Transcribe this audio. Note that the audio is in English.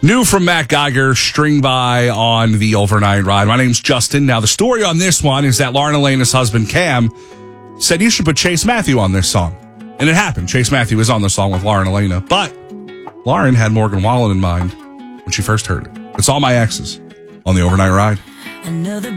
New from Matt Geiger, String By on the Overnight Ride. My name's Justin. Now, the story on this one is that Lauren Elena's husband, Cam, said you should put Chase Matthew on this song. And it happened. Chase Matthew was on the song with Lauren Elena. But Lauren had Morgan Wallen in mind when she first heard it. It's All My Exes on the Overnight Ride.